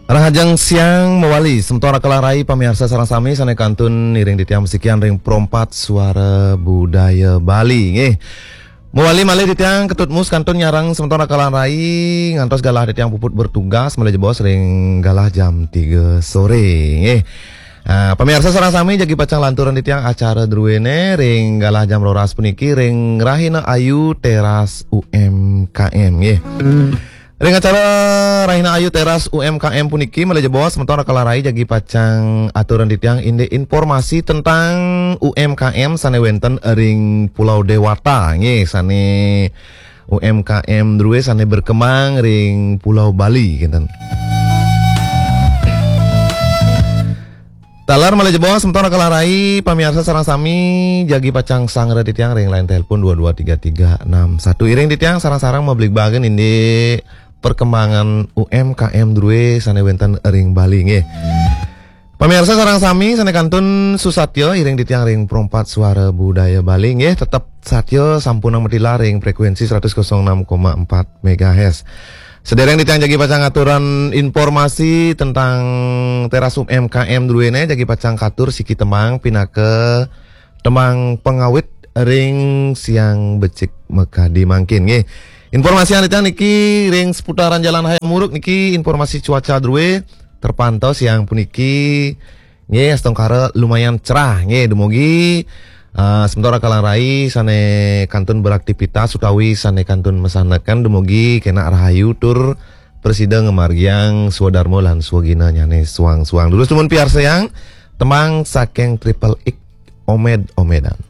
Rahajang siang mewali sementara kelarai pamirsa sarang sami sana kantun iring ditiang musikian ring perompat suara budaya Bali nggih. Mewali malih ditiang ketut mus kantun nyarang sementara kelarai ngantos galah ditiang puput bertugas malih bos ring galah jam 3 sore nggih. Pemirsa sarang sami jagi pacang lanturan ditiang acara druene ring galah jam 12 puniki ring Rahina Ayu Teras UMKM nggih. Ring acara Rahina Ayu Teras UMKM puniki malih bos sementara kelarai jagi pacang aturan ditiang inde informasi tentang UMKM sane wenten ring Pulau Dewata nggih sane UMKM druwe sane berkembang ring Pulau Bali kinten. Talar malih bos sementara kelarai pamirsa sareng sami jagi pacang sangre ditiang ring lain telepon 223361 iring ditiang sarang-sarang mablik bagen inde perkembangan UMKM druwe sane wenten ring Bali nggih. Pamirsa sareng sami sane kantun Susatyo iring ditiang ring perompat suara budaya Bali nggih tetep Satyo sampun metila ring frekuensi 106,4 MHz. Sedereng ditiang jagi pacang aturan informasi tentang teras UMKM druwene jagi pacang katur siki temang pinake temang pengawit ring siang becik Mekadi mangkin nggih. Informasi yang ditiang niki ring seputaran Jalan Hayam Muruk niki informasi cuaca druwe terpantau siang puniki nggih astongkara lumayan cerah nggih dumugi sementara kalarai sane kantun beraktivitas utawi sane kantun mesanekan dumugi kena rahayu tur presida ngemargiang swadarmo lan swagina nyane suang-suang dulu sumun piar sayang temang saking Triple X Omedan.